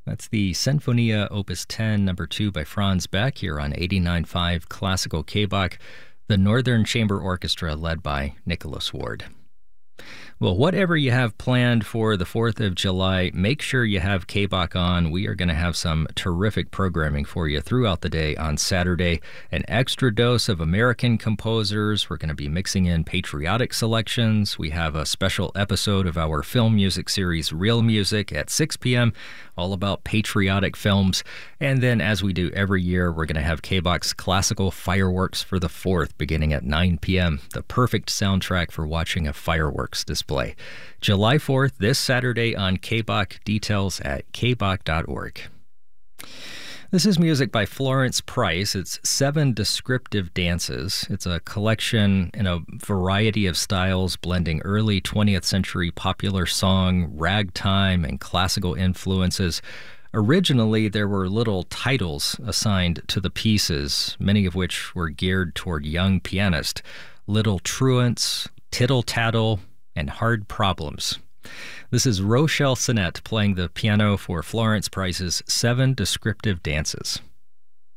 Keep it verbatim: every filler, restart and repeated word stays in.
That's the Sinfonia Opus ten, number two by Franz Beck here on eighty-nine point five Classical K-Bach, the Northern Chamber Orchestra led by Nicholas Ward. Well, whatever you have planned for the fourth of July, make sure you have K-Bach on. We are going to have some terrific programming for you throughout the day on Saturday. An extra dose of American composers. We're going to be mixing in patriotic selections. We have a special episode of our film music series, Real Music, at six p.m., all about patriotic films. And then, as we do every year, we're going to have K-Bach's classical fireworks for the fourth, beginning at nine p.m., the perfect soundtrack for watching a fireworks display. July fourth, this Saturday on K-Bach. Details at k bach dot org. This is music by Florence Price. It's Seven Descriptive Dances. It's a collection in a variety of styles, blending early twentieth century popular song, ragtime, and classical influences. Originally, there were little titles assigned to the pieces, many of which were geared toward young pianists. Little Truants, Tittle Tattle, and Hard Problems. This is Rochelle Sinnett playing the piano for Florence Price's Seven Descriptive Dances.